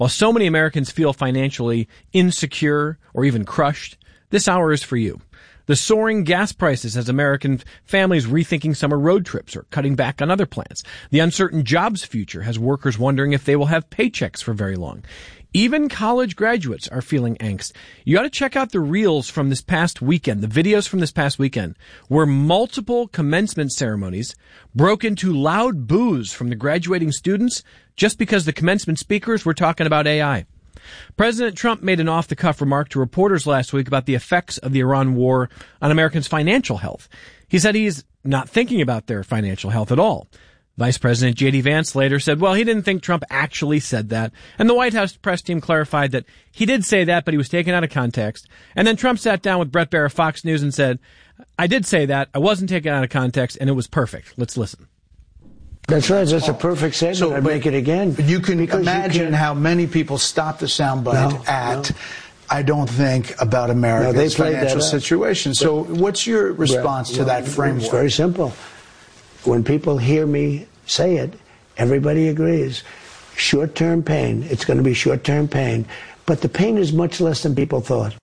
While so many Americans feel financially insecure or even crushed, this hour is for you. The soaring gas prices has American families rethinking summer road trips or cutting back on other plans. The uncertain jobs future has workers wondering if they will have paychecks for very long. Even college graduates are feeling angst. You ought to check out the reels from this past weekend, the videos from this past weekend, where multiple commencement ceremonies broke into loud boos from the graduating students just because the commencement speakers were talking about AI. President Trump made an off-the-cuff remark to reporters last week about the effects of the Iran war on Americans' financial health. He said he's not thinking about their financial health at all. Vice President J.D. Vance later said, well, he didn't think Trump actually said that. And the White House press team clarified that he did say that, but he was taken out of context. And then Trump sat down with Bret Baier of Fox News and said, I did say that. I wasn't taken out of context, and it was perfect. Let's listen. That's right. That's a perfect statement. So, I'd make it again. But you can imagine how many people stop the soundbite I don't think about America's financial situation. So what's your response to that framework? It's very simple. When people hear me say it, everybody agrees. Short-term pain. It's going to be short-term pain. But the pain is much less than people thought.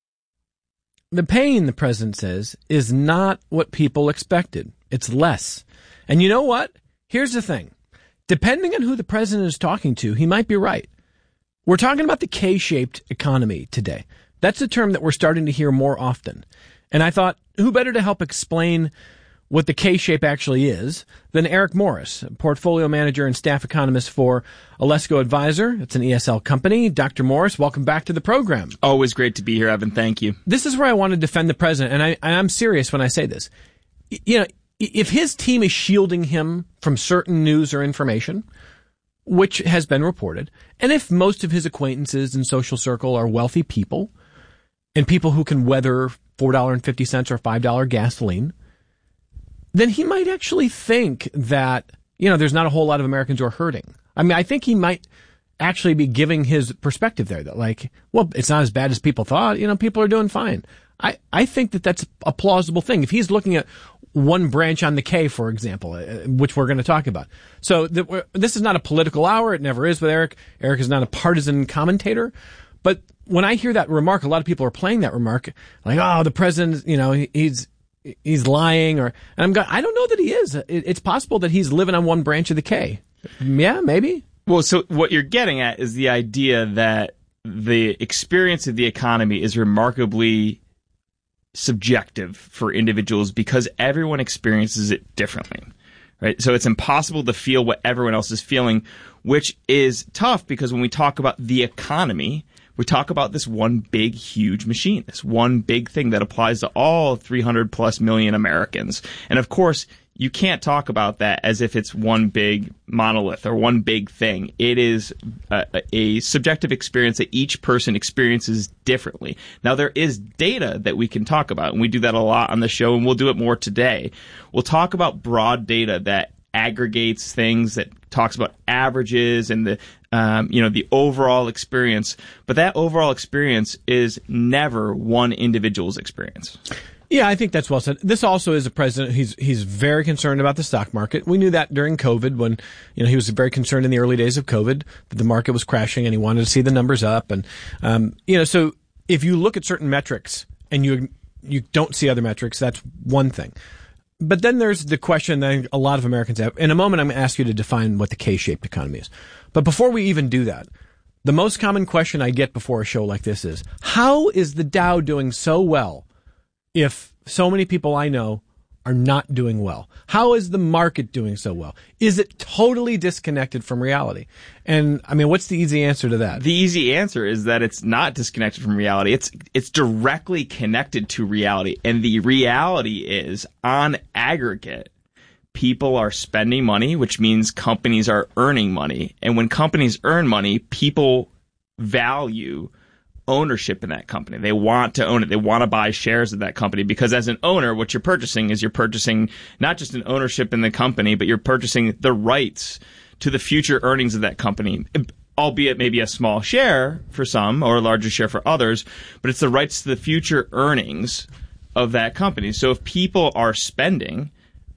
The pain, the president says, is not what people expected. It's less. And you know what? Here's the thing. Depending on who the president is talking to, he might be right. We're talking about the K-shaped economy today. That's a term that we're starting to hear more often. And I thought, who better to help explain what the K-shape actually is than Eric Morris, portfolio manager and staff economist for Alesco Advisor. It's an ESL company. Dr. Morris, welcome back to the program. Always great to be here, Evan. Thank you. This is where I want to defend the president, and I'm serious when I say this. You know, if his team is shielding him from certain news or information, which has been reported, and if most of his acquaintances in social circle are wealthy people and people who can weather $4.50 or $5 gasoline, then he might actually think that, you know, there's not a whole lot of Americans who are hurting. I mean, I think he might actually be giving his perspective there that, like, well, it's not as bad as people thought. You know, people are doing fine. I think that that's a plausible thing. If he's looking at one branch on the K, for example, which we're going to talk about. So this is not a political hour. It never is with Eric. Eric is not a partisan commentator. But when I hear that remark, a lot of people are playing that remark like, oh, the president, you know, he's lying, and I don't know that he is. It's possible that he's living on one branch of the K. Yeah, maybe. Well, so what you're getting at is the idea that the experience of the economy is remarkably subjective for individuals because everyone experiences it differently, right? So it's impossible to feel what everyone else is feeling, which is tough because when we talk about the economy, we talk about this one big, huge machine, this one big thing that applies to all 300 plus million Americans. And of course, you can't talk about that as if it's one big monolith or one big thing. It is a subjective experience that each person experiences differently. Now, there is data that we can talk about, and we do that a lot on the show, and we'll do it more today. We'll talk about broad data that aggregates things, that talks about averages and the overall experience. But that overall experience is never one individual's experience. Yeah, I think that's well said. This also is a president. He's very concerned about the stock market. We knew that during COVID when, you know, he was very concerned in the early days of COVID that the market was crashing and he wanted to see the numbers up. And, so if you look at certain metrics and you don't see other metrics, that's one thing. But then there's the question that a lot of Americans have. In a moment, I'm going to ask you to define what the K-shaped economy is. But before we even do that, the most common question I get before a show like this is, how is the Dow doing so well if so many people I know are not doing well? How is the market doing so well? Is it totally disconnected from reality? And I mean, what's the easy answer to that? The easy answer is that it's not disconnected from reality. It's directly connected to reality. And the reality is, on aggregate, people are spending money, which means companies are earning money. And when companies earn money, people value ownership in that company. They want to own it. They want to buy shares of that company because as an owner, what you're purchasing not just an ownership in the company, but you're purchasing the rights to the future earnings of that company, albeit maybe a small share for some or a larger share for others, but it's the rights to the future earnings of that company. So if people are spending,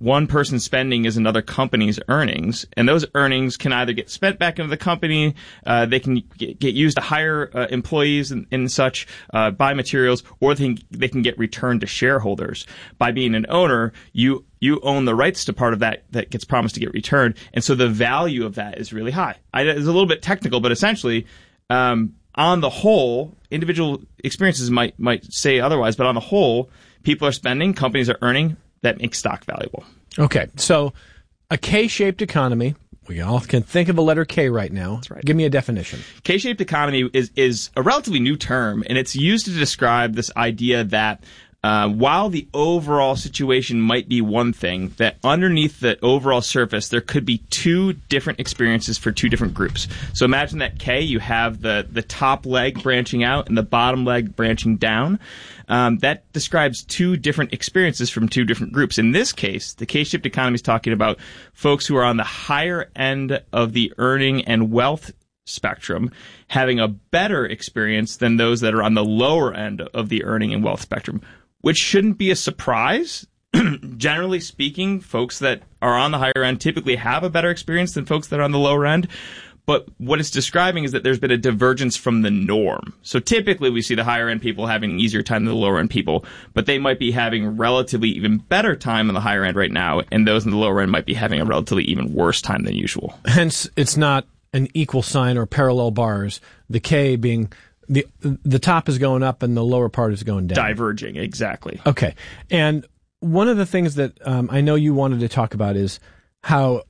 one person's spending is another company's earnings, and those earnings can either get spent back into the company, they can get used to hire employees and such, buy materials, or they can get returned to shareholders. By being an owner, you own the rights to part of that gets promised to get returned, and so the value of that is really high. It's a little bit technical, but essentially, on the whole, individual experiences might say otherwise, but on the whole, people are spending, companies are earning. That makes stock valuable. Okay, so a K-shaped economy. We all can think of the letter K right now. That's right. Give me a definition. K-shaped economy is a relatively new term, and it's used to describe this idea that while the overall situation might be one thing, that underneath the overall surface, there could be two different experiences for two different groups. So imagine that K, you have the top leg branching out and the bottom leg branching down. That describes two different experiences from two different groups. In this case, the K-shaped economy is talking about folks who are on the higher end of the earning and wealth spectrum having a better experience than those that are on the lower end of the earning and wealth spectrum, which shouldn't be a surprise. Generally speaking, folks that are on the higher end typically have a better experience than folks that are on the lower end. But what it's describing is that there's been a divergence from the norm. So typically we see the higher end people having an easier time than the lower end people, but they might be having relatively even better time on the higher end right now, and those in the lower end might be having a relatively even worse time than usual. Hence, it's not an equal sign or parallel bars, the K being the top is going up and the lower part is going down. Diverging, exactly. Okay. And one of the things that I know you wanted to talk about is how,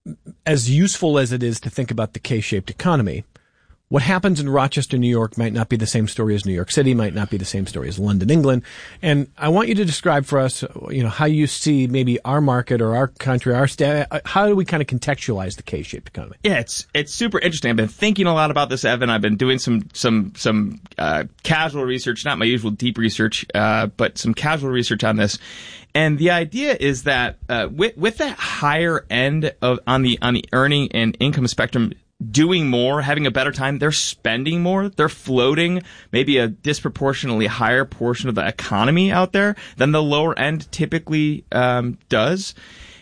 as useful as it is to think about the K-shaped economy, what happens in Rochester, New York might not be the same story as New York City, might not be the same story as London, England. And I want you to describe for us, how you see maybe our market or our country, our state. How do we kind of contextualize the K-shaped economy? Yeah, it's super interesting. I've been thinking a lot about this, Evan. I've been doing some casual research, not my usual deep research, but some casual research on this. And the idea is that with that higher end on the earning and income spectrum, doing more, having a better time, they're spending more, they're floating maybe a disproportionately higher portion of the economy out there than the lower end typically does.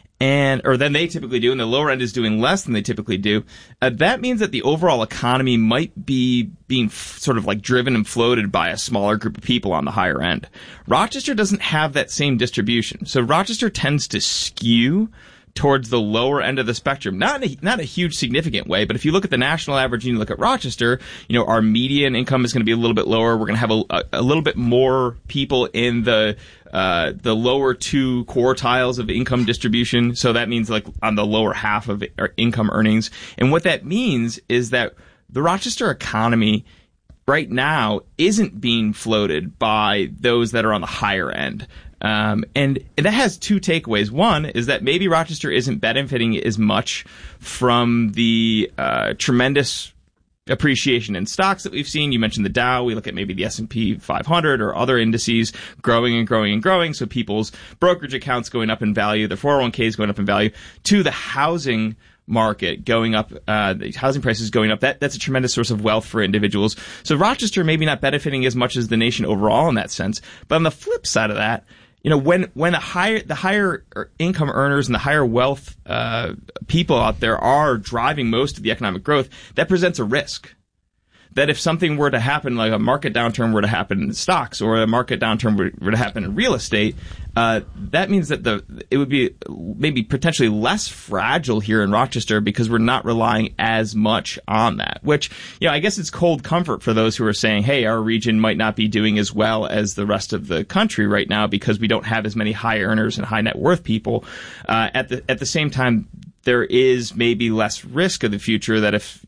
Or than they typically do, and the lower end is doing less than they typically do. That means that the overall economy might be being sort of like driven and floated by a smaller group of people on the higher end. Rochester doesn't have that same distribution. So Rochester tends to skew towards the lower end of the spectrum, not in a huge significant way, but if you look at the national average and you look at Rochester, our median income is going to be a little bit lower. We're going to have a little bit more people in the lower two quartiles of income distribution. So that means like on the lower half of our income earnings. And what that means is that the Rochester economy right now isn't being floated by those that are on the higher end. And that has two takeaways. One is that maybe Rochester isn't benefiting as much from the tremendous appreciation in stocks that we've seen. You mentioned the Dow. We look at maybe the S&P 500 or other indices growing and growing and growing. So people's brokerage accounts going up in value, their 401ks going up in value, to the housing market going up, the housing prices going up. That's a tremendous source of wealth for individuals. So Rochester maybe not benefiting as much as the nation overall in that sense. But on the flip side of that, when the higher income earners and the higher wealth people out there are driving most of the economic growth, that presents a risk. That if something were to happen, like a market downturn were to happen in stocks or a market downturn were to happen in real estate, that means that it would be maybe potentially less fragile here in Rochester because we're not relying as much on that. Which, I guess it's cold comfort for those who are saying, hey, our region might not be doing as well as the rest of the country right now because we don't have as many high earners and high net worth people. At the same time, there is maybe less risk of the future that if,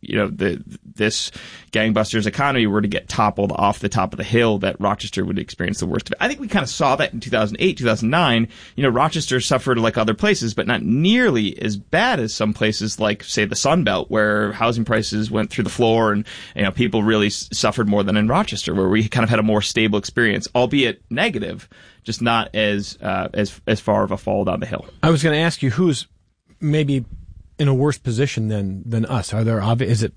this gangbusters economy were to get toppled off the top of the hill, that Rochester would experience the worst of it. I think we kind of saw that in 2008, 2009. Rochester suffered like other places, but not nearly as bad as some places like, say, the Sun Belt, where housing prices went through the floor and, people really suffered more than in Rochester, where we kind of had a more stable experience, albeit negative, just not as far of a fall down the hill. I was going to ask you who's maybe in a worse position than us. Are there obvious?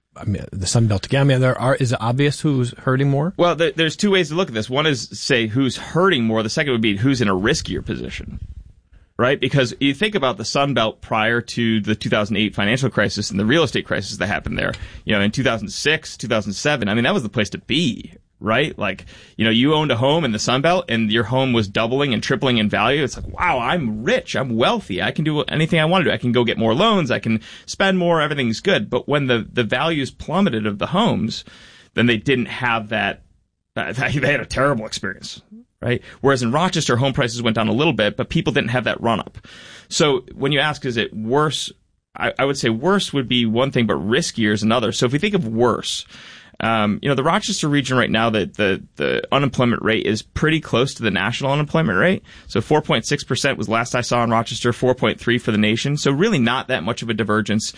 The Sun Belt again. Is it obvious who's hurting more? Well, there's two ways to look at this. One is say who's hurting more. The second would be who's in a riskier position. right? Because you think about the Sun Belt prior to the 2008 financial crisis and the real estate crisis that happened there, in 2006, 2007, I mean, that was the place to be, right? Like, you owned a home in the Sun Belt and your home was doubling and tripling in value. It's like, wow, I'm rich. I'm wealthy. I can do anything I want to do. I can go get more loans. I can spend more. Everything's good. But when the values plummeted of the homes, then they didn't have that. They had a terrible experience. Right? Whereas in Rochester, home prices went down a little bit, but people didn't have that run up. So when you ask, is it worse? I would say worse would be one thing, but riskier is another. So if we think of worse, the Rochester region right now, the unemployment rate is pretty close to the national unemployment rate. So 4.6% was last I saw in Rochester, 4.3% for the nation. So really not that much of a divergence.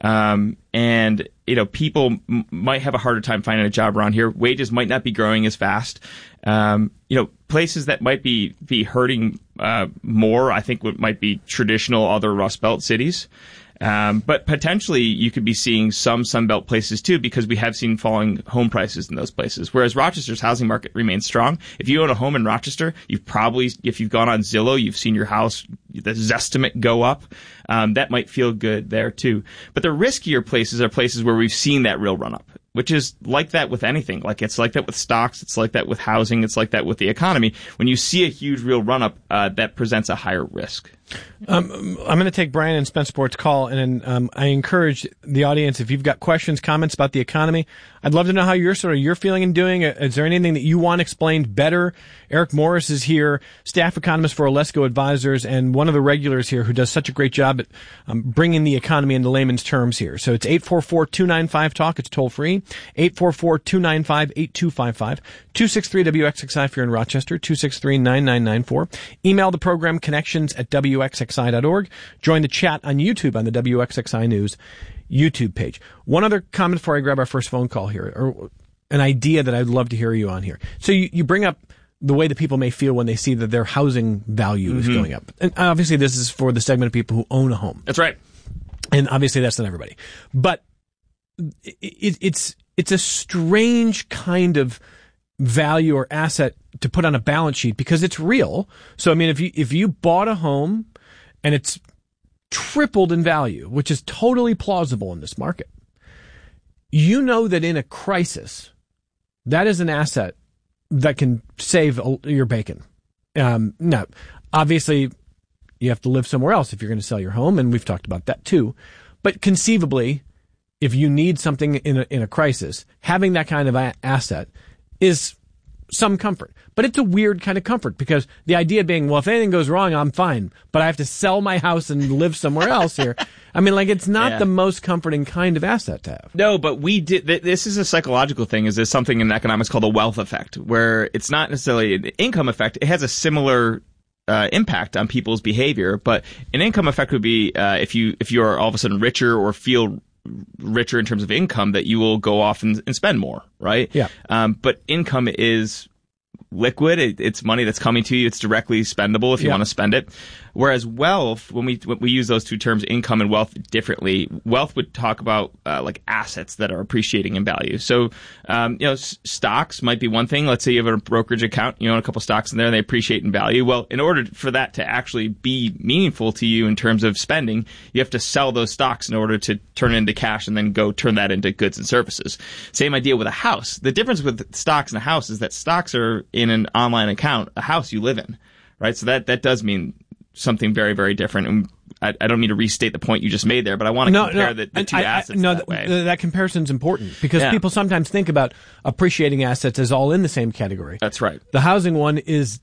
And people might have a harder time finding a job around here. Wages might not be growing as fast. Places that might be hurting more, I think, might be traditional other Rust Belt cities. But potentially you could be seeing some Sunbelt places too, because we have seen falling home prices in those places. Whereas Rochester's housing market remains strong. If you own a home in Rochester, if you've gone on Zillow, you've seen your house, the Zestimate go up. That might feel good there too. But the riskier places are places where we've seen that real run up, which is like that with anything. Like it's like that with stocks. It's like that with housing. It's like that with the economy. When you see a huge real run up, that presents a higher risk. I'm going to take Brian and Spencerport's call, and I encourage the audience, if you've got questions, comments about the economy, I'd love to know how you're feeling and doing. Is there anything that you want explained better? Eric Morris is here, staff economist for Alesco Advisors, and one of the regulars here who does such a great job at bringing the economy into layman's terms here. So it's 844-295-TALK. It's toll free. 844-295-8255. 263-WXXI if you're in Rochester. 263-9994. Email the program connections@WXXI.org. Join the chat on YouTube on the WXXI News YouTube page. One other comment before I grab our first phone call here, or an idea that I'd love to hear you on here. So you bring up the way that people may feel when they see that their housing value is going up. And obviously this is for the segment of people who own a home. That's right. And obviously that's not everybody. But it's a strange kind of value or asset to put on a balance sheet because it's real. So I mean, if you bought a home and it's tripled in value, which is totally plausible in this market, you know that in a crisis, that is an asset that can save your bacon. Now, obviously, you have to live somewhere else if you're going to sell your home, and we've talked about that too. But conceivably, if you need something in a crisis, having that kind of asset is some comfort. But it's a weird kind of comfort because the idea being, well, if anything goes wrong, I'm fine, but I have to sell my house and live somewhere else here. I mean, like, it's not the most comforting kind of asset to have. No, but this is a psychological thing. There's something in economics called a wealth effect, where it's not necessarily an income effect. It has a similar impact on people's behavior, but an income effect would be if you are all of a sudden richer or feel richer in terms of income, that you will go off and spend more, right? Yeah. But income is liquid. It's money that's coming to you. It's directly spendable if you want to spend it. Whereas wealth, when we use those two terms, income and wealth, differently, wealth would talk about like assets that are appreciating in value. So, stocks might be one thing. Let's say you have a brokerage account, you own a couple stocks in there and they appreciate in value. Well, in order for that to actually be meaningful to you in terms of spending, you have to sell those stocks in order to turn it into cash and then go turn that into goods and services. Same idea with a house. The difference with stocks and a house is that stocks are in an online account. A house you live in, right? So that does mean something very, very different. And I don't mean to restate the point you just made there, but I want to compare the two assets that way. That comparison's important because people sometimes think about appreciating assets as all in the same category. That's right. The housing one is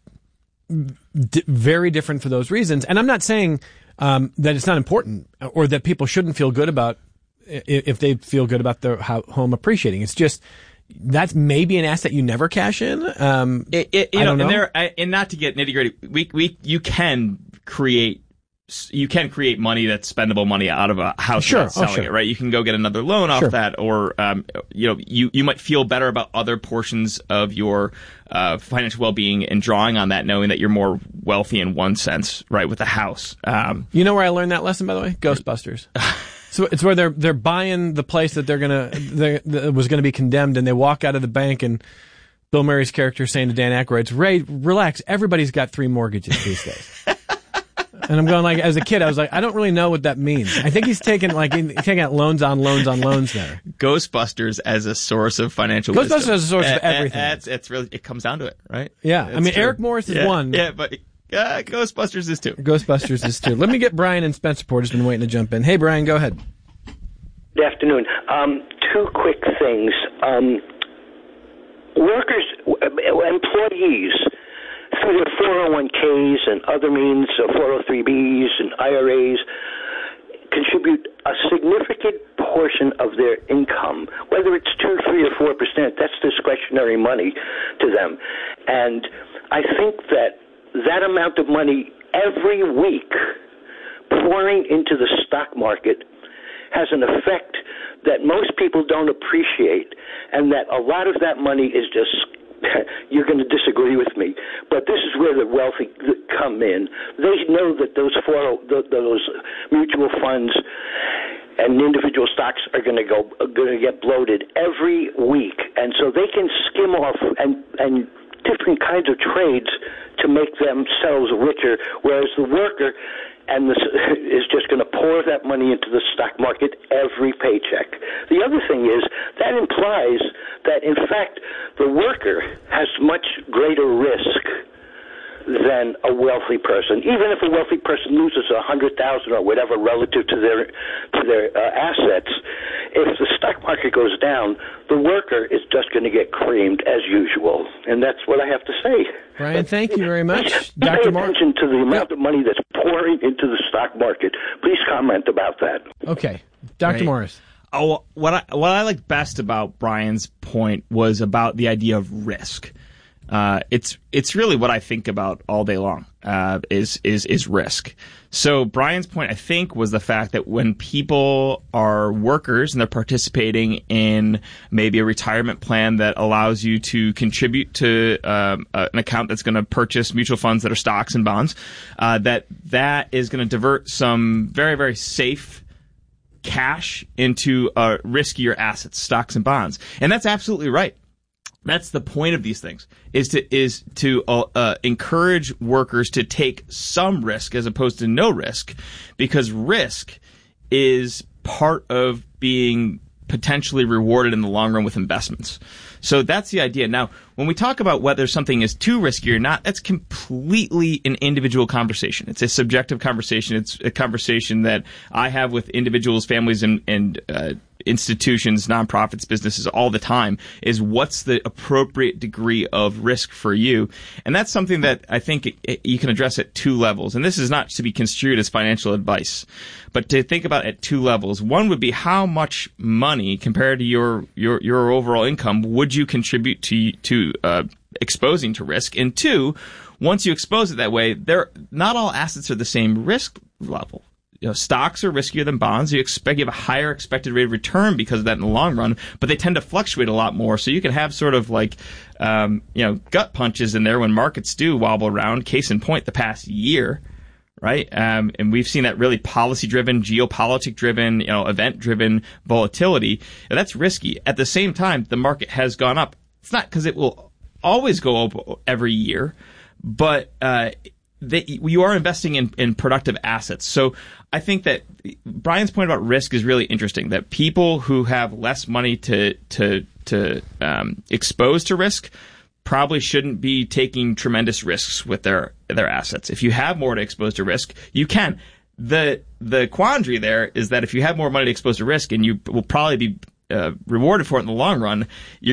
very different for those reasons. And I'm not saying that it's not important or that people shouldn't feel good about if they feel good about their home appreciating. It's just that's maybe an asset you never cash in. I don't know. And not to get nitty gritty, you can create money that's spendable money out of a house without selling it, right? You can go get another loan off that, or you might feel better about other portions of your financial well-being and drawing on that, knowing that you're more wealthy in one sense, right, with a house. You know where I learned that lesson, by the way? Ghostbusters. So it's where they're buying the place that that was gonna be condemned, and they walk out of the bank, and Bill Murray's character saying to Dan Aykroyd, "Ray, relax. Everybody's got 3 mortgages these days." And I'm going like, as a kid, I was like, I don't really know what that means. I think he's taking out loans on loans on loans there. Ghostbusters as a source of financial wisdom. Ghostbusters as a source of everything. It's really, it comes down to it, right? Yeah. I mean, true. Eric Morris is one. Yeah, but Ghostbusters is two. Ghostbusters is two. Let me get Brian in Spencerport. Has been waiting to jump in. Hey, Brian, go ahead. Good afternoon. Two quick things. Workers, employees, through their 401ks and other means, 403bs and IRAs, contribute a significant portion of their income, whether it's 2, 3, or 4%. That's discretionary money to them. And I think that amount of money every week pouring into the stock market has an effect that most people don't appreciate, and that a lot of that money is just, you're going to disagree with me, but this is where the wealthy come in. They know that those mutual funds and individual stocks are going to get bloated every week, and so they can skim off and different kinds of trades to make themselves richer, whereas the worker is just going to pour that money into the stock market every paycheck. The other thing is that implies that, in fact, the worker has much greater risk than a wealthy person. Even if a wealthy person loses $100,000 or whatever relative to their assets, if the stock market goes down, the worker is just going to get creamed as usual. And that's what I have to say. Brian, thank you very much. Pay attention to the amount of money that's pouring into the stock market. Please comment about that. Okay. Dr. Morris. Oh, what I liked best about Brian's point was about the idea of risk. It's really what I think about all day long, is risk. So Brian's point, I think, was the fact that when people are workers and they're participating in maybe a retirement plan that allows you to contribute to an account that's going to purchase mutual funds that are stocks and bonds, that is going to divert some very, very safe cash into riskier assets, stocks and bonds. And that's absolutely right. That's the point of these things, is to encourage workers to take some risk as opposed to no risk, because risk is part of being potentially rewarded in the long run with investments. So that's the idea. Now, when we talk about whether something is too risky or not, that's completely an individual conversation. It's a subjective conversation. It's a conversation that I have with individuals, families, and institutions, nonprofits, businesses all the time, is what's the appropriate degree of risk for you. And that's something that I think you can address at two levels. And this is not to be construed as financial advice, but to think about at two levels. One would be how much money compared to your overall income would you contribute to exposing to risk? And two, once you expose it that way, not all assets are the same risk level. Stocks are riskier than bonds. You have a higher expected rate of return because of that in the long run, but they tend to fluctuate a lot more. So you can have sort of like, gut punches in there when markets do wobble around. Case in point, the past year, right? And we've seen that really policy-driven, geopolitic-driven, event-driven volatility. And that's risky. At the same time, the market has gone up. It's not because it will always go up every year, but you are investing in productive assets. So I think that Brian's point about risk is really interesting, that people who have less money to expose to risk probably shouldn't be taking tremendous risks with their assets. If you have more to expose to risk, you can. The quandary there is that if you have more money to expose to risk and you will probably be rewarded for it in the long run,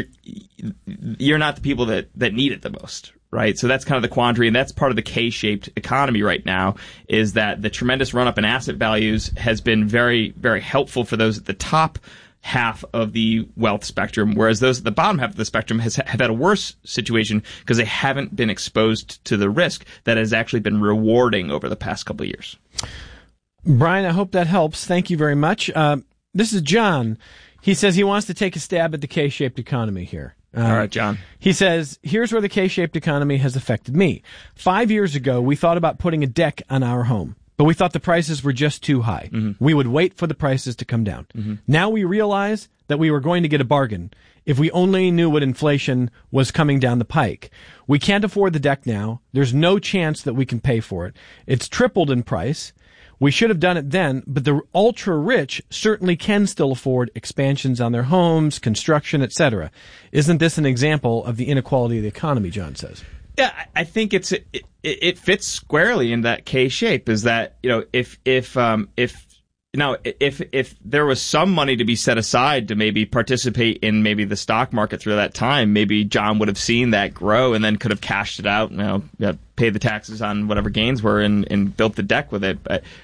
you're not the people that need it the most, right? So that's kind of the quandary, and that's part of the K-shaped economy right now, is that the tremendous run-up in asset values has been very, very helpful for those at the top half of the wealth spectrum, whereas those at the bottom half of the spectrum have had a worse situation because they haven't been exposed to the risk that has actually been rewarding over the past couple of years. Brian, I hope that helps. Thank you very much. This is John. He says he wants to take a stab at the K-shaped economy here. All right, John. He says, here's where the K-shaped economy has affected me. 5 years ago, we thought about putting a deck on our home. but we thought the prices were just too high. Mm-hmm. We would wait for the prices to come down. Mm-hmm. Now we realize that we were going to get a bargain if we only knew what inflation was coming down the pike. We can't afford the deck now. There's no chance that we can pay for it. It's tripled in price. We should have done it then, but the ultra-rich certainly can still afford expansions on their homes, construction, etc. Isn't this an example of the inequality of the economy, John says? Yeah, I think it fits squarely in that K shape. Is that, you know, if there was some money to be set aside to maybe participate in maybe the stock market through that time, maybe John would have seen that grow and then could have cashed it out, paid the taxes on whatever gains were and built the deck with it. But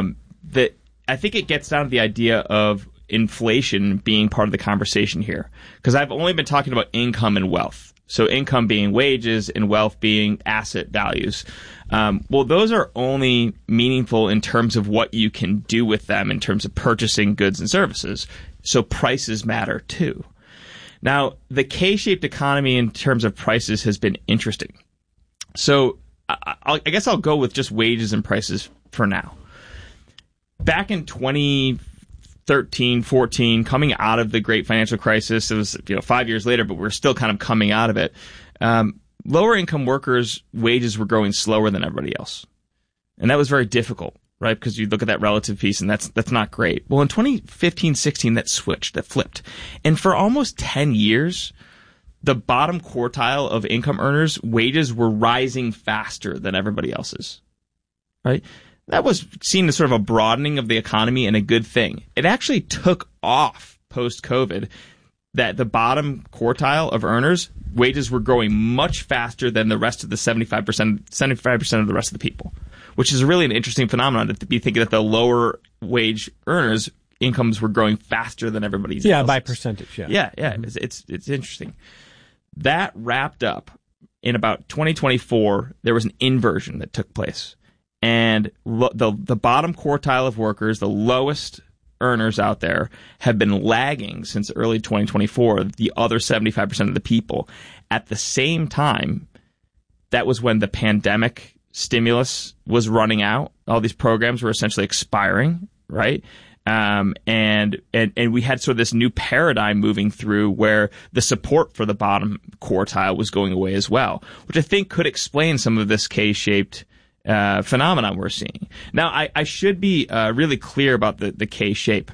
I think it gets down to the idea of inflation being part of the conversation here, because I've only been talking about income and wealth. So income being wages and wealth being asset values. Well, those are only meaningful in terms of what you can do with them in terms of purchasing goods and services. So prices matter too. Now, the K-shaped economy in terms of prices has been interesting. So I guess I'll go with just wages and prices for now. Back in 2013, 14, coming out of the great financial crisis, it was 5 years later, but we're still kind of coming out of it. Lower income workers' wages were growing slower than everybody else. And that was very difficult, right? Because you look at that relative piece and that's not great. Well, in 2015, 16, that flipped. And for almost 10 years, the bottom quartile of income earners' wages were rising faster than everybody else's, right? That was seen as sort of a broadening of the economy and a good thing. It actually took off post-COVID that the bottom quartile of earners' wages were growing much faster than the rest of the 75% of the rest of the people, which is really an interesting phenomenon to be thinking that the lower wage earners' incomes were growing faster than everybody's. Yeah, else's. By percentage, yeah. Yeah. Mm-hmm. It's interesting. That wrapped up in about 2024. There was an inversion that took place. And the bottom quartile of workers, the lowest earners out there, have been lagging since early 2024, the other 75% of the people. At the same time, that was when the pandemic stimulus was running out. All these programs were essentially expiring, right? And we had sort of this new paradigm moving through where the support for the bottom quartile was going away as well, which I think could explain some of this K-shaped phenomenon we're seeing. Now, I should be really clear about the K shape.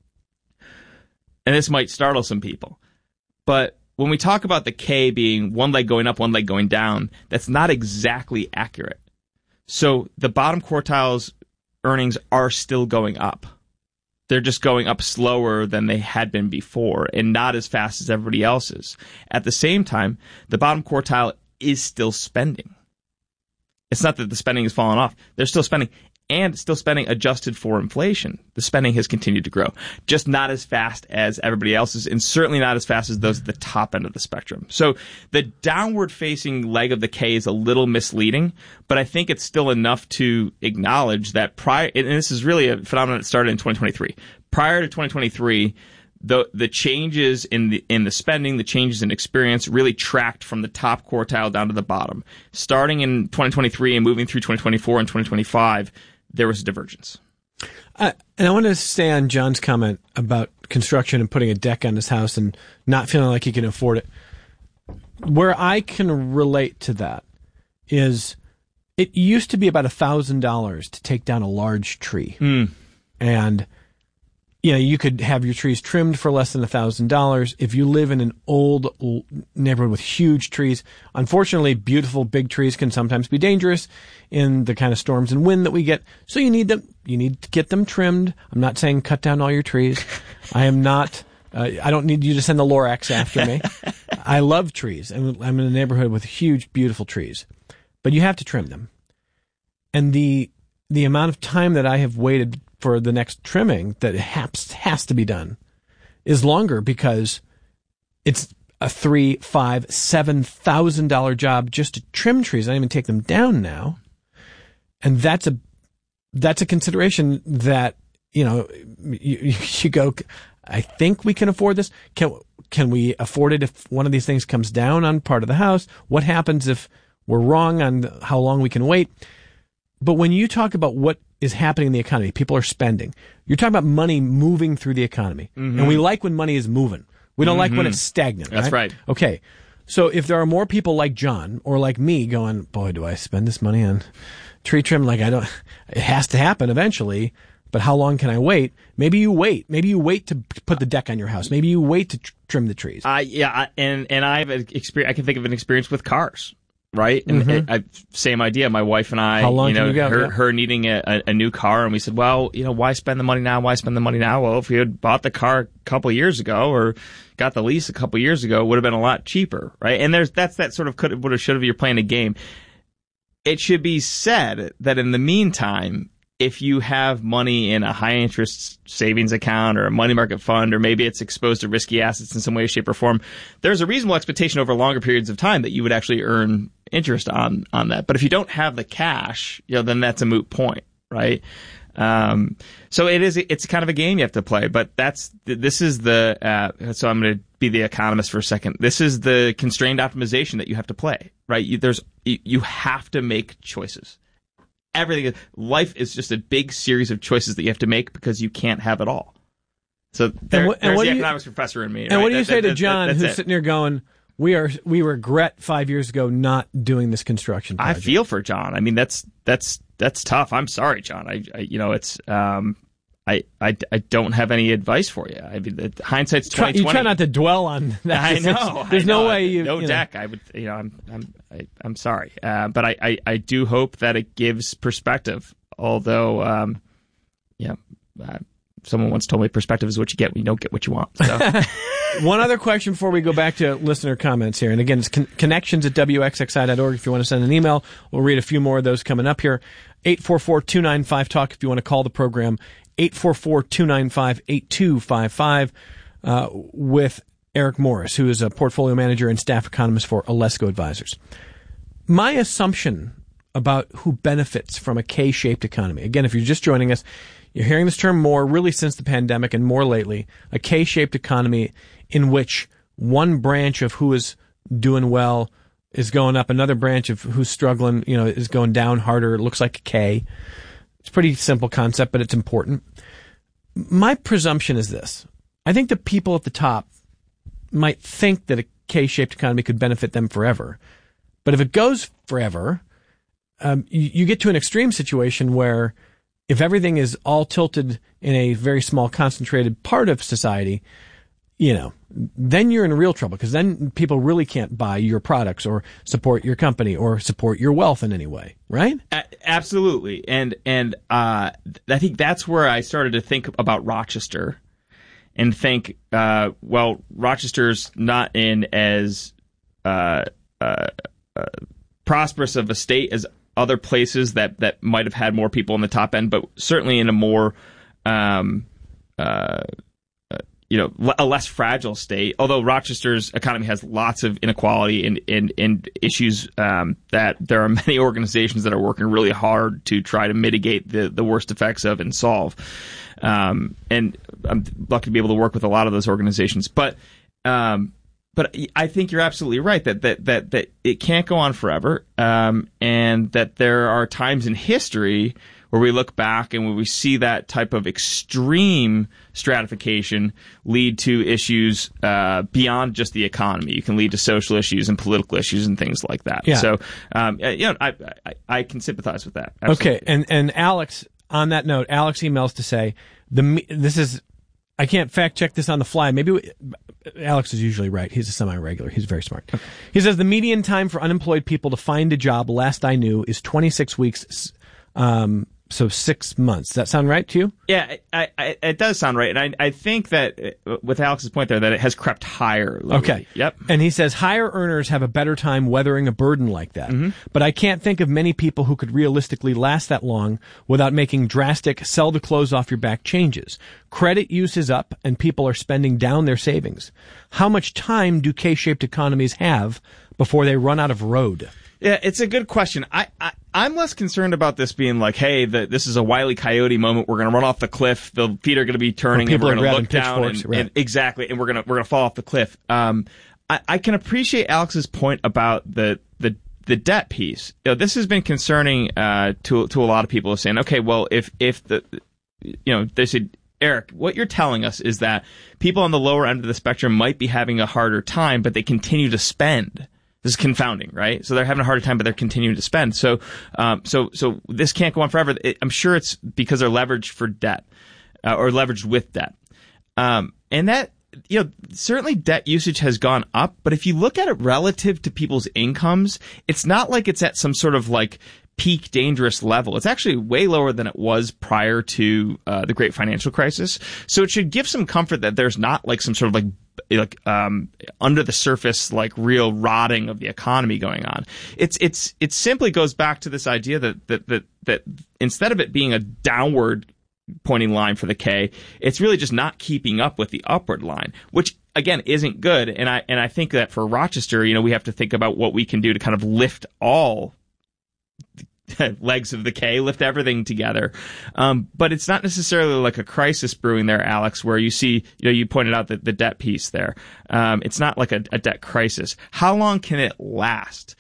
And this might startle some people. But when we talk about the K being one leg going up, one leg going down, that's not exactly accurate. So the bottom quartile's earnings are still going up. They're just going up slower than they had been before and not as fast as everybody else's. At the same time, the bottom quartile is still spending. It's not that the spending has fallen off. They're still spending, and still spending adjusted for inflation. The spending has continued to grow, just not as fast as everybody else's, and certainly not as fast as those at the top end of the spectrum. So the downward-facing leg of the K is a little misleading, but I think it's still enough to acknowledge that prior, and this is really a phenomenon that started in 2023. Prior to 2023, the changes in the spending, the changes in experience really tracked from the top quartile down to the bottom. Starting in 2023 and moving through 2024 and 2025, there was a divergence. And I want to stay on John's comment about construction and putting a deck on his house and not feeling like he can afford it. Where I can relate to that is it used to be about $1,000 to take down a large tree. And you could have your trees trimmed for less than $1,000. If you live in an old neighborhood with huge trees, unfortunately, beautiful big trees can sometimes be dangerous in the kind of storms and wind that we get. So you need them. You need to get them trimmed. I'm not saying cut down all your trees. I am not. I don't need you to send the Lorax after me. I love trees, and I'm in a neighborhood with huge, beautiful trees. But you have to trim them. And the amount of time that I have waited for the next trimming that has to be done is longer because it's a $3,000, $5,000, $7,000 job just to trim trees. I don't even take them down now. And that's a consideration that, you go, I think we can afford this. Can we afford it if one of these things comes down on part of the house? What happens if we're wrong on how long we can wait? But when you talk about what is happening in the economy. People are spending. You're talking about money moving through the economy. Mm-hmm. And we like when money is moving. We don't like when it's stagnant. That's right. Okay. So if there are more people like John or like me going, boy, do I spend this money on tree trim? It has to happen eventually, but how long can I wait? Maybe you wait. Maybe you wait to put the deck on your house. Maybe you wait to trim the trees. And I have an experience. I can think of an experience with cars. Right? And same idea. My wife and I, how long can you go? her needing a new car, and we said, well, why spend the money now? Why spend the money now? Well, if we had bought the car a couple of years ago or got the lease a couple of years ago, it would have been a lot cheaper, right? And that's that sort of could have, would have, should have. You're playing a game. It should be said that in the meantime, if you have money in a high-interest savings account or a money market fund, or maybe it's exposed to risky assets in some way, shape, or form, there's a reasonable expectation over longer periods of time that you would actually earn interest on that. But if you don't have the cash, then that's a moot point, right? So it's kind of a game you have to play. But this is the so I'm going to be the economist for a second. This is the constrained optimization that you have to play, right? You have to make choices. Life is just a big series of choices that you have to make because you can't have it all. So there's the economics professor in me. And what do you say to John, who's sitting there going, we regret 5 years ago not doing this construction project? I feel for John. I mean, that's tough. I'm sorry, John. I don't have any advice for you. I mean, hindsight's 2020. You try not to dwell on that. I know. There's no way deck. I would. I'm sorry, but I do hope that it gives perspective. Although, someone once told me perspective is what you get when you don't get what you want. So. One other question before we go back to listener comments here. And again, it's connections@wxxi.org if you want to send an email. We'll read a few more of those coming up here. 844-295-TALK if you want to call the program. 844-295-8255 with Eric Morris, who is a portfolio manager and staff economist for Alesco Advisors. My assumption about who benefits from a K-shaped economy, again, if you're just joining us, you're hearing this term more really since the pandemic and more lately, a K-shaped economy in which one branch of who is doing well is going up, another branch of who's struggling, is going down harder. It looks like a K. It's a pretty simple concept, but it's important. My presumption is this. I think the people at the top might think that a K-shaped economy could benefit them forever. But if it goes forever, you get to an extreme situation where if everything is all tilted in a very small concentrated part of society, then you're in real trouble because then people really can't buy your products or support your company or support your wealth in any way, right? Absolutely. And I think that's where I started to think about Rochester and think, Rochester's not in as prosperous of a state as other places that might have had more people on the top end, but certainly in a more a less fragile state, although Rochester's economy has lots of inequality and issues that there are many organizations that are working really hard to try to mitigate the worst effects of and solve. And I'm lucky to be able to work with a lot of those organizations. But I think you're absolutely right that it can't go on forever, and that there are times in history where we look back and when we see that type of extreme stratification lead to issues beyond just the economy. You can lead to social issues and political issues and things like that. Yeah. So, I can sympathize with that. Absolutely. Okay, and Alex, on that note, Alex emails to say I can't fact check this on the fly. Alex is usually right. He's a semi-regular. He's very smart. He says the median time for unemployed people to find a job, last I knew, is 26 weeks. So 6 months. Does that sound right to you? Yeah, it does sound right. And I think that with Alex's point there, that it has crept higher. Literally. Okay. Yep. And he says higher earners have a better time weathering a burden like that. Mm-hmm. But I can't think of many people who could realistically last that long without making drastic sell the clothes off your back changes. Credit use is up and people are spending down their savings. How much time do K-shaped economies have before they run out of road? Yeah, it's a good question. I'm less concerned about this being like, hey, this is a Wile E. Coyote moment. We're going to run off the cliff. The feet are going to be turning, and we're going to look down, and exactly, and we're going to fall off the cliff. I can appreciate Alex's point about the the debt piece, this has been concerning to a lot of people, saying, okay, well, if they said, Eric, what you're telling us is that people on the lower end of the spectrum might be having a harder time, but they continue to spend. This is confounding, right? So they're having a harder time, but they're continuing to spend. So this can't go on forever. I'm sure it's because they're leveraged for debt or leveraged with debt. And that, certainly debt usage has gone up, but if you look at it relative to people's incomes, it's not like it's at some sort of like peak dangerous level. It's actually way lower than it was prior to the great financial crisis. So it should give some comfort that there's not like some sort of like under the surface, like real rotting of the economy going on. It simply goes back to this idea that instead of it being a downward pointing line for the K, it's really just not keeping up with the upward line, which again isn't good. And I think that for Rochester, we have to think about what we can do to kind of lift all legs of the K, lift everything together. But it's not necessarily like a crisis brewing there, Alex, where you see, you pointed out the debt piece there. It's not like a debt crisis. How long can it last?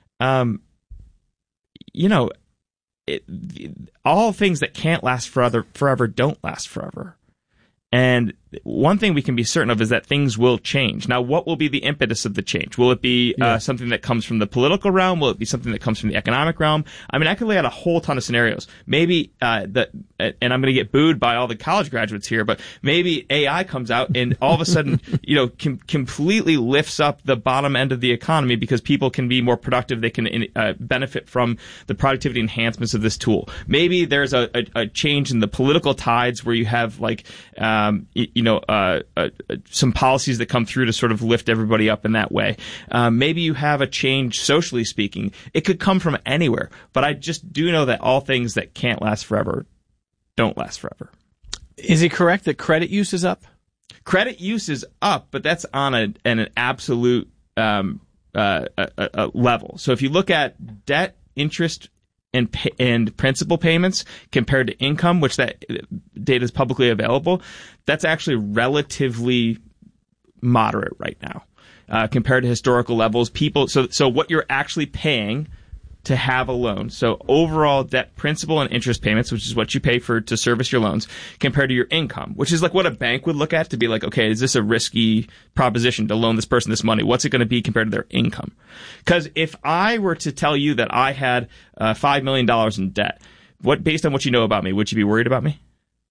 All things that can't last forever don't last forever. And one thing we can be certain of is that things will change. Now, what will be the impetus of the change? Will it be something that comes from the political realm? Will it be something that comes from the economic realm? I mean, I could lay out a whole ton of scenarios. Maybe and I'm going to get booed by all the college graduates here, but maybe AI comes out and all of a sudden, completely lifts up the bottom end of the economy because people can be more productive. They can benefit from the productivity enhancements of this tool. Maybe there's a change in the political tides where you have like some policies that come through to sort of lift everybody up in that way. Maybe you have a change socially speaking. It could come from anywhere, but I just do know that all things that can't last forever don't last forever. Is it correct that credit use is up? Credit use is up, but that's on an absolute level. So if you look at debt, interest, and principal payments compared to income, which that data is publicly available, that's actually relatively moderate right now compared to historical levels. So what you're actually paying to have a loan, so overall debt, principal, and interest payments, which is what you pay to service your loans, compared to your income, which is like what a bank would look at to be like, okay, is this a risky proposition to loan this person this money? What's it going to be compared to their income? Because if I were to tell you that I had $5 million in debt, based on what you know about me, would you be worried about me?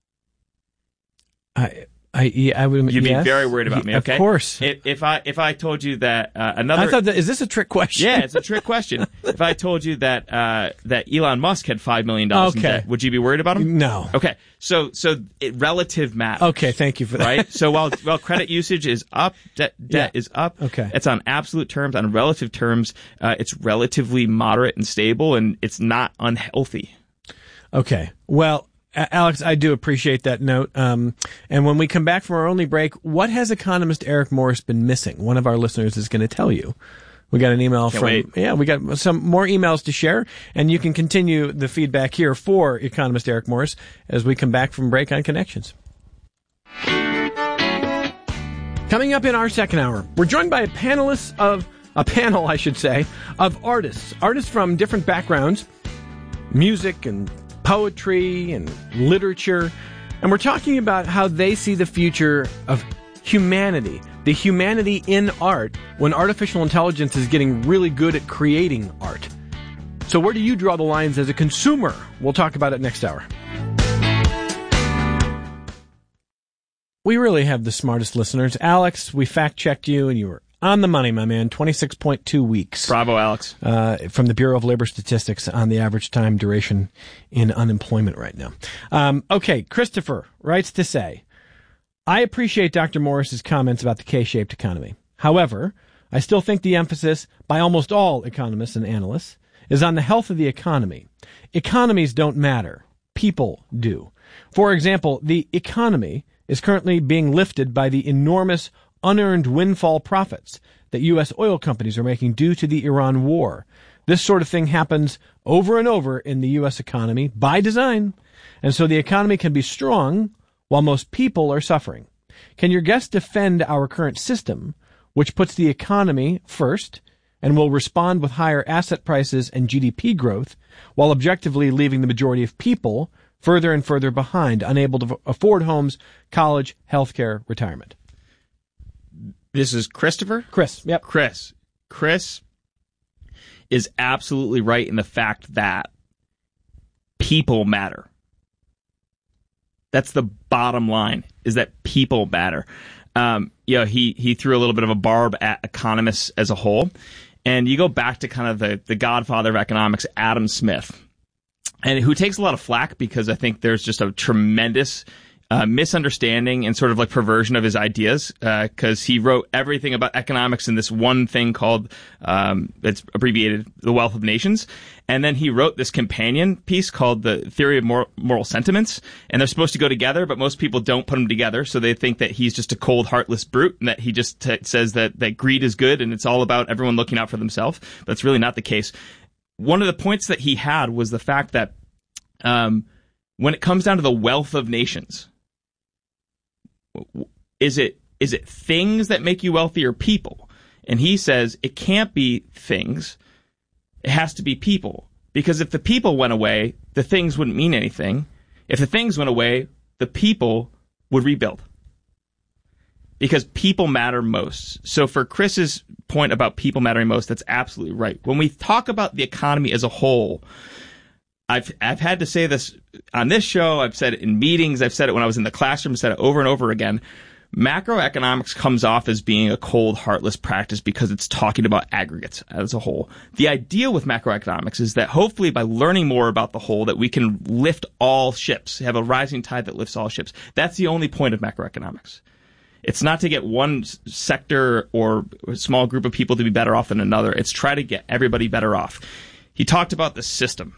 I would. You'd be very worried about me. Okay, of course. If I told you that another, I thought is this a trick question? Yeah, it's a trick question. If I told you that Elon Musk had $5 million in debt, would you be worried about him? No. Okay, so relative matters. Okay, thank you for that. Right. So while credit usage is up, debt is up. Okay, it's on absolute terms. On relative terms, it's relatively moderate and stable, and it's not unhealthy. Okay. Well, Alex, I do appreciate that note. And when we come back from our only break, what has economist Eric Morris been missing? One of our listeners is going to tell you. We got an email we got some more emails to share, and you can continue the feedback here for economist Eric Morris as we come back from break on Connections. Coming up in our second hour, we're joined by a panel, I should say, of artists from different backgrounds, music and poetry and literature, and we're talking about how they see the future of humanity, the humanity in art, when artificial intelligence is getting really good at creating art. So where do you draw the lines as a consumer? We'll talk about it next hour. We really have the smartest listeners. Alex, we fact-checked you, and you were on the money, my man. 26.2 weeks. Bravo, Alex. From the Bureau of Labor Statistics on the average time duration in unemployment right now. Okay, Christopher writes to say, I appreciate Dr. Morris's comments about the K-shaped economy. However, I still think the emphasis by almost all economists and analysts is on the health of the economy. Economies don't matter. People do. For example, the economy is currently being lifted by the enormous unearned windfall profits that U.S. oil companies are making due to the Iran war. This sort of thing happens over and over in the U.S. economy by design, and so the economy can be strong while most people are suffering. Can your guests defend our current system, which puts the economy first and will respond with higher asset prices and GDP growth, while objectively leaving the majority of people further and further behind, unable to afford homes, college, healthcare, retirement. This is Christopher? Chris, yep. Chris is absolutely right in the fact that people matter. That's the bottom line, is that people matter. He threw a little bit of a barb at economists as a whole. And you go back to kind of the godfather of economics, Adam Smith, and who takes a lot of flack because I think there's just a tremendous misunderstanding and sort of like perversion of his ideas, because he wrote everything about economics in this one thing called, it's abbreviated, The Wealth of Nations. And then he wrote this companion piece called The Theory of Moral Sentiments. And they're supposed to go together, but most people don't put them together. So they think that he's just a cold, heartless brute and that he just says that greed is good and it's all about everyone looking out for themselves. But it's really not the case. One of the points that he had was the fact that when it comes down to the wealth of nations, is it things that make you wealthy or people? And he says it can't be things. It has to be people. Because if the people went away, the things wouldn't mean anything. If the things went away, the people would rebuild. Because people matter most. So for Chris's point about people mattering most, that's absolutely right. When we talk about the economy as a whole, I've had to say this on this show. I've said it in meetings. I've said it when I was in the classroom. I've said it over and over again. Macroeconomics comes off as being a cold, heartless practice because it's talking about aggregates as a whole. The idea with macroeconomics is that hopefully by learning more about the whole, that we can lift all ships, have a rising tide that lifts all ships. That's the only point of macroeconomics. It's not to get one sector or a small group of people to be better off than another. It's try to get everybody better off. He talked about the system.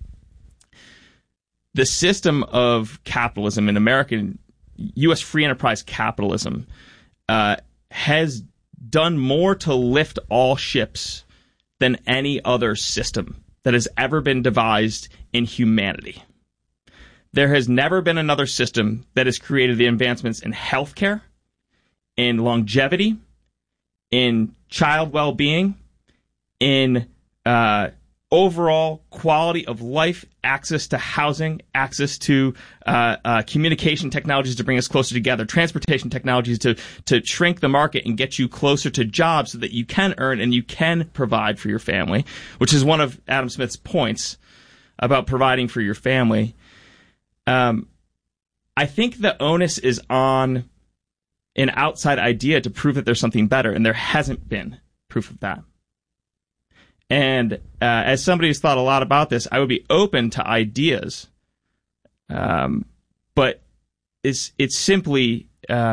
The system of capitalism in American, U.S. free enterprise capitalism has done more to lift all ships than any other system that has ever been devised in humanity. There has never been another system that has created the advancements in healthcare, in longevity, in child well-being, in overall quality of life, access to housing, access to communication technologies to bring us closer together, transportation technologies to shrink the market and get you closer to jobs so that you can earn and you can provide for your family, which is one of Adam Smith's points about providing for your family. I think the onus is on an outside idea to prove that there's something better, and there hasn't been proof of that. And as somebody who's thought a lot about this, I would be open to ideas, but it's simply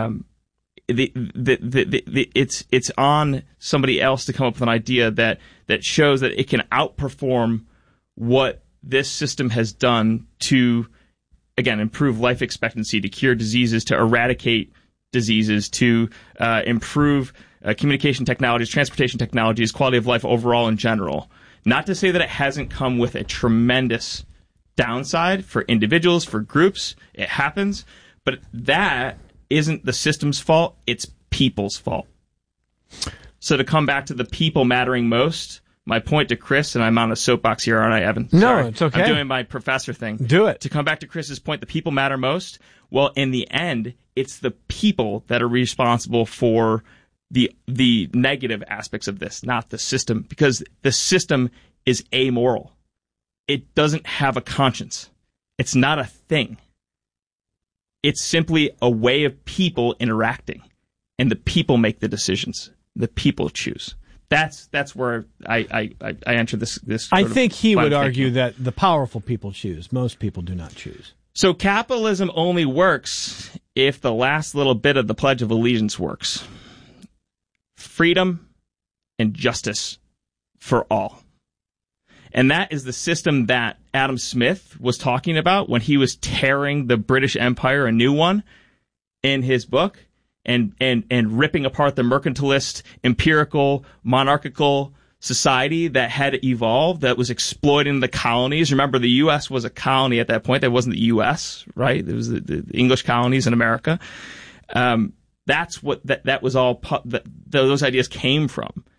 it's on somebody else to come up with an idea that shows that it can outperform what this system has done to, again, improve life expectancy, to cure diseases, to eradicate diseases, to improve communication technologies, transportation technologies, quality of life overall in general. Not to say that it hasn't come with a tremendous downside for individuals, for groups. It happens. But that isn't the system's fault. It's people's fault. So to come back to the people mattering most, my point to Chris, and I'm on a soapbox here, aren't I, Evan? No, Sorry. it's okay. I'm doing my professor thing. Do it. To come back to Chris's point, the people matter most. Well, in the end, it's the people that are responsible for the negative aspects of this, not the system, because the system is amoral. It doesn't have a conscience. It's not a thing. It's simply a way of people interacting, and the people make the decisions. The people choose. That's where I enter this. I think he would argue that the powerful people choose. Most people do not choose. So capitalism only works if the last little bit of the Pledge of Allegiance works. Freedom and justice for all. And that is the system that Adam Smith was talking about when he was tearing the British Empire a new one in his book and ripping apart the mercantilist, empirical, monarchical society that had evolved, that was exploiting the colonies. Remember, the U.S. was a colony at that point. That wasn't the U.S., right? It was the English colonies in America. That's what that was all. Those ideas came from,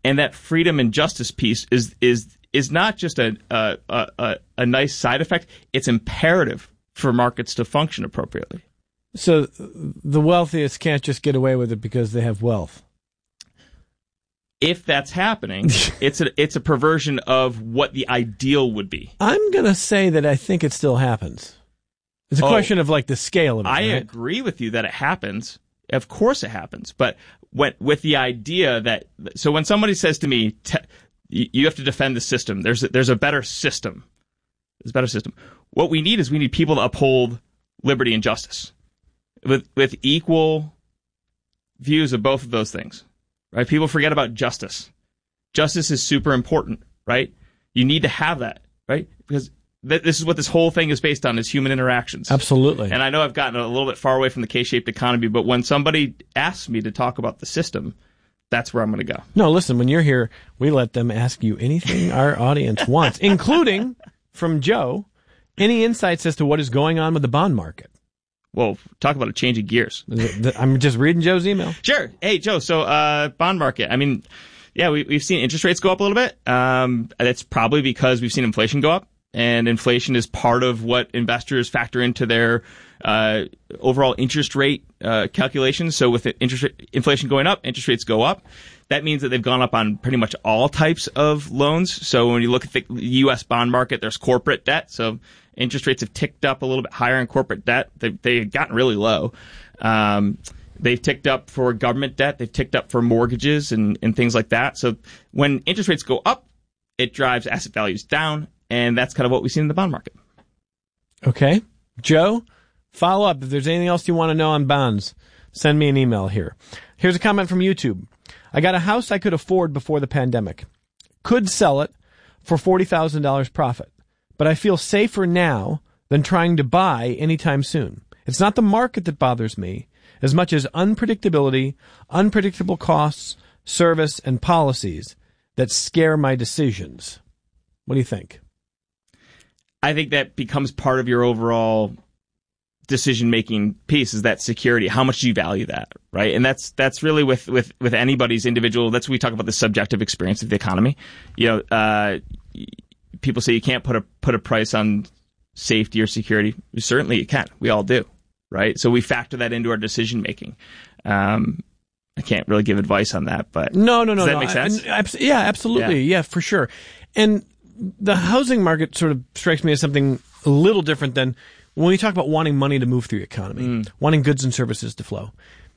And that freedom and justice piece is not just a nice side effect. It's imperative for markets to function appropriately. So the wealthiest can't just get away with it because they have wealth. If that's happening, it's a perversion of what the ideal would be. I'm going to say that I think it still happens. It's a question of like the scale of it. I right? agree with you that it happens. Of course it happens. But with the idea that, so when somebody says to me, you have to defend the system, there's a better system. There's a better system. What we need people to uphold liberty and justice with equal views of both of those things. Right? People forget about justice. Justice is super important, right? You need to have that, right? Because this is what this whole thing is based on, is human interactions. Absolutely. And I know I've gotten a little bit far away from the K-shaped economy, but when somebody asks me to talk about the system, that's where I'm going to go. No, listen, when you're here, we let them ask you anything our audience wants, including, from Joe, any insights as to what is going on with the bond market. Well, talk about a change of gears. I'm just reading Joe's email. Sure. Hey, Joe, so bond market. I mean, yeah, we've seen interest rates go up a little bit. That's probably because we've seen inflation go up, and inflation is part of what investors factor into their overall interest rate calculations. So with inflation going up, interest rates go up. That means that they've gone up on pretty much all types of loans. So when you look at the U.S. bond market, there's corporate debt. So interest rates have ticked up a little bit higher in corporate debt. They've gotten really low. They've ticked up for government debt. They've ticked up for mortgages and things like that. So when interest rates go up, it drives asset values down, and that's kind of what we've seen in the bond market. Okay. Joe, follow up. If there's anything else you want to know on bonds, send me an email here. Here's a comment from YouTube. I got a house I could afford before the pandemic. Could sell it for $40,000 profit, but I feel safer now than trying to buy anytime soon. It's not the market that bothers me as much as unpredictability, unpredictable costs, service, and policies that scare my decisions. What do you think? I think that becomes part of your overall decision-making piece, is that security. How much do you value that, right? And that's really with anybody's individual. That's what we talk about, the subjective experience of the economy. You know, people say you can't put a price on safety or security. Certainly you can. We all do, right? So we factor that into our decision-making. I can't really give advice on that, but no. Does that make sense? Yeah, absolutely. Yeah, for sure. And the housing market sort of strikes me as something a little different than when we talk about wanting money to move through the economy, wanting goods and services to flow.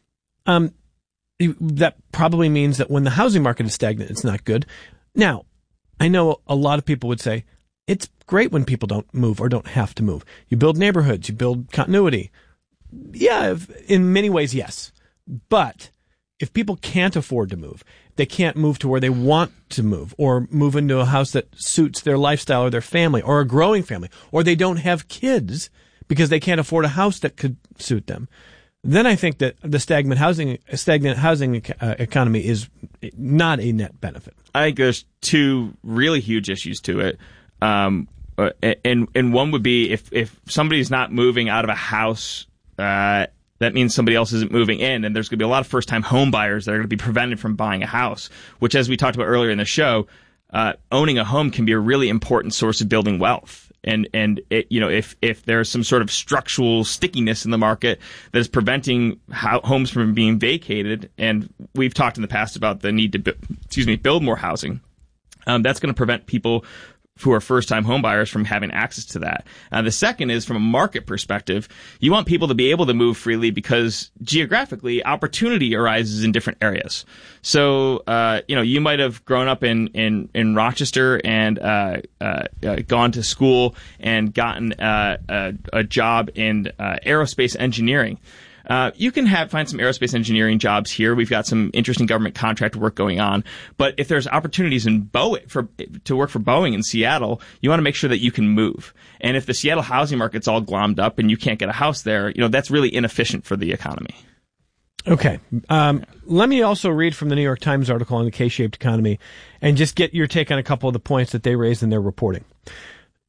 That probably means that when the housing market is stagnant, it's not good. Now, I know a lot of people would say it's great when people don't move or don't have to move. You build neighborhoods, you build continuity. Yeah, in many ways, yes. But if people can't afford to move, they can't move to where they want to move, or move into a house that suits their lifestyle or their family or a growing family, or they don't have kids because they can't afford a house that could suit them, then I think that the stagnant housing economy is not a net benefit. I think there's two really huge issues to it. And one would be if somebody's not moving out of a house, that means somebody else isn't moving in, and there's going to be a lot of first-time home buyers that are going to be prevented from buying a house, which, as we talked about earlier in the show, owning a home can be a really important source of building wealth. And it, you know, if there's some sort of structural stickiness in the market that is preventing homes from being vacated, and we've talked in the past about the need to build more housing, that's going to prevent people who are first-time home buyers from having access to that. The second is, from a market perspective, you want people to be able to move freely because geographically, opportunity arises in different areas. So, you might have grown up in Rochester and gone to school and gotten a job in aerospace engineering. You can find some aerospace engineering jobs here. We've got some interesting government contract work going on. But if there's opportunities in to work for Boeing in Seattle, you want to make sure that you can move. And if the Seattle housing market's all glommed up and you can't get a house there, that's really inefficient for the economy. Okay. Let me also read from the New York Times article on the K-shaped economy and just get your take on a couple of the points that they raised in their reporting.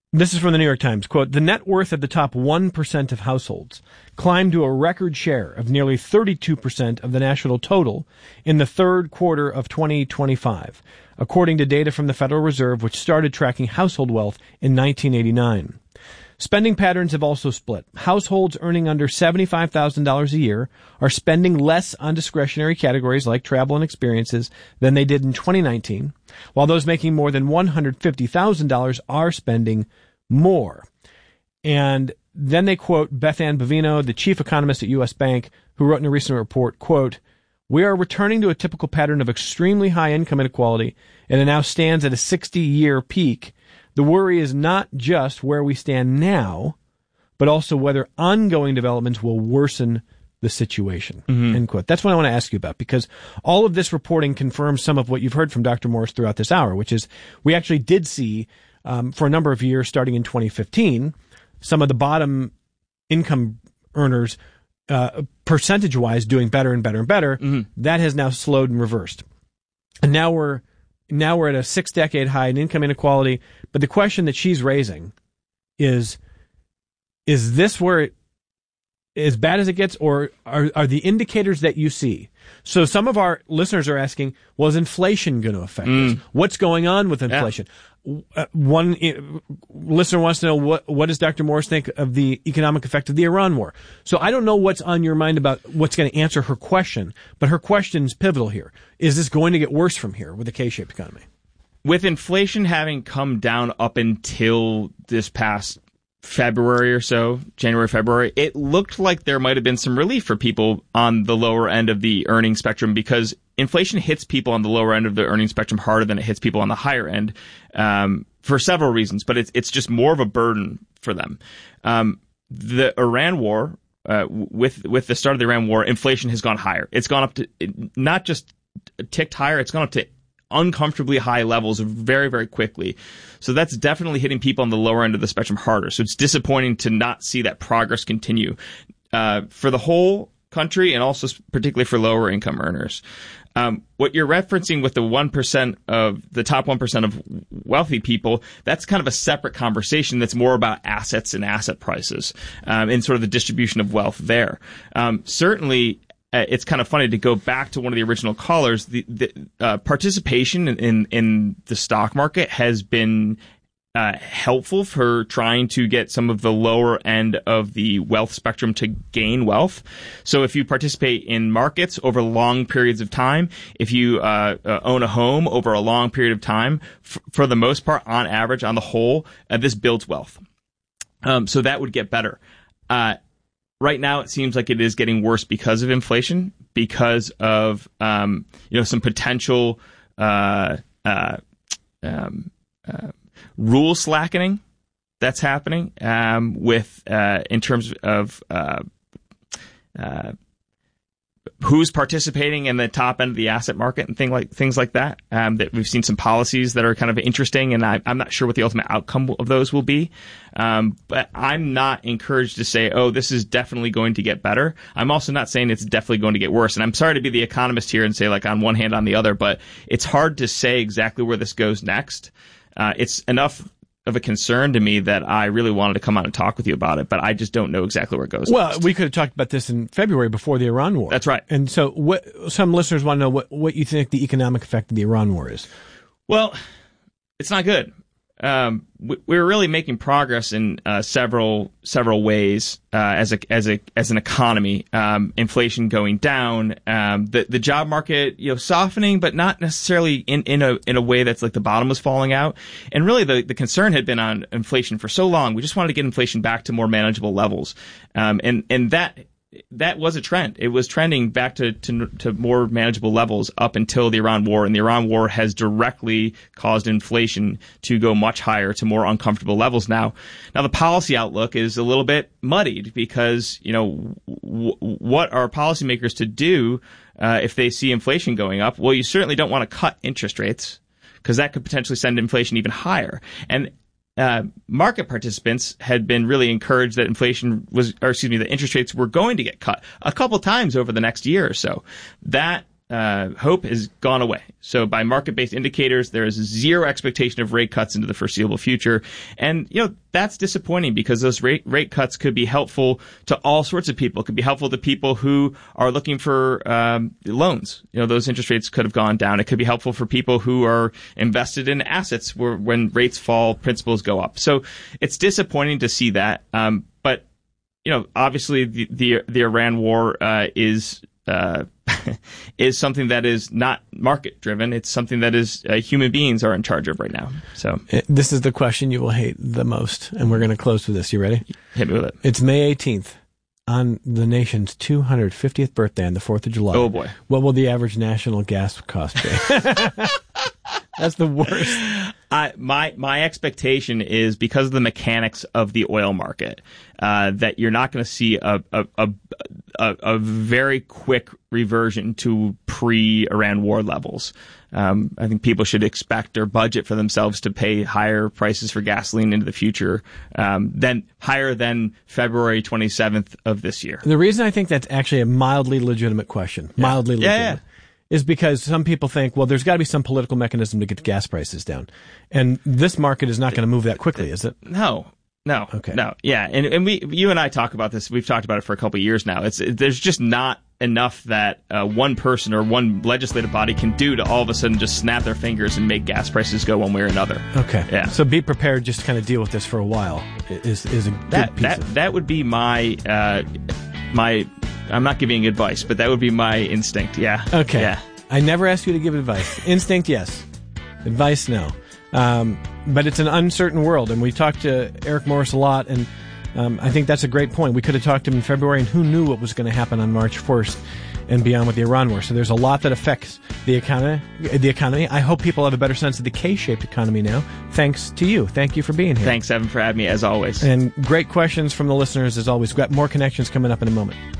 This is from the New York Times. Quote, the net worth of the top 1% of households climbed to a record share of nearly 32% of the national total in the third quarter of 2025, according to data from the Federal Reserve, which started tracking household wealth in 1989. Spending patterns have also split. Households earning under $75,000 a year are spending less on discretionary categories like travel and experiences than they did in 2019, while those making more than $150,000 are spending more. And then they quote Beth Ann Bovino, the chief economist at U.S. Bank, who wrote in a recent report, quote, we are returning to a typical pattern of extremely high income inequality, and it now stands at a 60-year peak. The worry is not just where we stand now, but also whether ongoing developments will worsen the situation. End quote. That's what I want to ask you about, because all of this reporting confirms some of what you've heard from Dr. Morris throughout this hour, which is we actually did see, for a number of years, starting in 2015, some of the bottom income earners, percentage-wise, doing better and better and better. That has now slowed and reversed. And now we're at a 6-decade high in income inequality. But the question that she's raising is this where it, as bad as it gets, or are the indicators that you see? So some of our listeners are asking, well, is inflation going to affect us? What's going on with inflation? Yeah. One listener wants to know, what does Dr. Morris think of the economic effect of the Iran war? So I don't know what's on your mind about what's going to answer her question, but her question's pivotal here. Is this going to get worse from here with the K-shaped economy? With inflation having come down up until this past February or so, January, February, it looked like there might have been some relief for people on the lower end of the earning spectrum, because inflation hits people on the lower end of the earning spectrum harder than it hits people on the higher end, for several reasons, but it's just more of a burden for them. The Iran war, with the start of the Iran war, inflation has gone higher. It's gone up to, not just ticked higher, it's gone up to uncomfortably high levels very, very quickly. So that's definitely hitting people on the lower end of the spectrum harder. So it's disappointing to not see that progress continue for the whole country, and also particularly for lower income earners. What you're referencing with the 1% of the top 1% of wealthy people, that's kind of a separate conversation that's more about assets and asset prices, and sort of the distribution of wealth there. Certainly, it's kind of funny to go back to one of the original callers. The participation in the stock market has been helpful for trying to get some of the lower end of the wealth spectrum to gain wealth. So if you participate in markets over long periods of time, if you own a home over a long period of time, for the most part, on average, on the whole, this builds wealth. So that would get better. Right now, it seems like it is getting worse because of inflation, because of some potential rule slackening that's happening in terms of who's participating in the top end of the asset market and things like that. That we've seen some policies that are kind of interesting, and I'm not sure what the ultimate outcome of those will be. But I'm not encouraged to say, oh, this is definitely going to get better. I'm also not saying it's definitely going to get worse. And I'm sorry to be the economist here and say, like, on one hand, on the other, but it's hard to say exactly where this goes next. It's enough of a concern to me that I really wanted to come on and talk with you about it, but I just don't know exactly where it goes. Well, next. We could have talked about this in February before the Iran war. That's right. And so some listeners want to know what you think the economic effect of the Iran war is. Well, it's not good. We're really making progress in several ways as an economy. Inflation going down, the job market softening, but not necessarily in a way that's like the bottom was falling out. And really, the concern had been on inflation for so long. We just wanted to get inflation back to more manageable levels, and that was a trend. It was trending back to more manageable levels up until the Iran war, and the Iran war has directly caused inflation to go much higher to more uncomfortable levels now. Now, the policy outlook is a little bit muddied because, what are policymakers to do if they see inflation going up? Well, you certainly don't want to cut interest rates because that could potentially send inflation even higher. And market participants had been really encouraged that the interest rates were going to get cut a couple times over the next year or so. That hope has gone away. So by market-based indicators, there is zero expectation of rate cuts into the foreseeable future. And, that's disappointing because those rate cuts could be helpful to all sorts of people. It could be helpful to people who are looking for loans. Those interest rates could have gone down. It could be helpful for people who are invested in assets where when rates fall, principals go up. So it's disappointing to see that. But, obviously the Iran war is something that is not market driven. It's something that is human beings are in charge of right now. So this is the question you will hate the most, and we're going to close with this. You ready? Hit me with it. It's May 18th on the nation's 250th birthday on the 4th of July. Oh boy. What will the average national gas cost be? That's the worst. My expectation is because of the mechanics of the oil market, that you're not going to see a very quick reversion to pre-Iran war levels. I think people should expect or budget for themselves to pay higher prices for gasoline into the future, higher than February 27th of this year. The reason I think that's actually a mildly legitimate question, is because some people think, well, there's got to be some political mechanism to get the gas prices down. And this market is not going to move that quickly, is it? No. Okay. No. Yeah. And you and I talk about this. We've talked about it for a couple of years now. There's just not enough that one person or one legislative body can do to all of a sudden just snap their fingers and make gas prices go one way or another. Okay. Yeah. So be prepared just to kind of deal with this for a while is a good piece of it. That would be my I'm not giving advice, but that would be my instinct. Yeah. Okay. Yeah. I never asked you to give advice. Instinct, yes. Advice, no. But it's an uncertain world, and we talked to Eric Morris a lot, and I think that's a great point. We could have talked to him in February, and who knew what was going to happen on March 1st and beyond with the Iran war. So there's a lot that affects the economy. I hope people have a better sense of the K-shaped economy now, thanks to you. Thank you for being here. Thanks, Evan, for having me, as always. And great questions from the listeners, as always. We've got more connections coming up in a moment.